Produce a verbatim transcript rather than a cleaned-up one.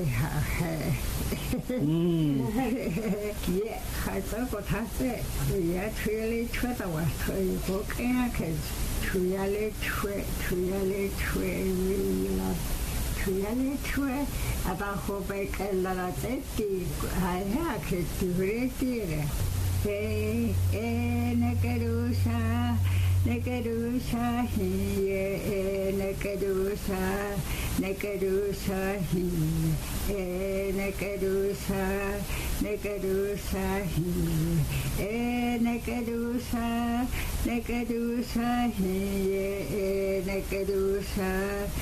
Yeah, I thought what I said. Yeah, truly, Twitter was three book and kids. Truly, truly, truly, truly, truly. About hope I can let us see. I have kids to read it. Hey, eh, Nakadusa, Nakadusa, he, Nakadusa, Nakadusa, he, eh, Nakadusa, Nakadusa, he, eh, Nakadusa, Nakadusa, he, eh, Nakadusa.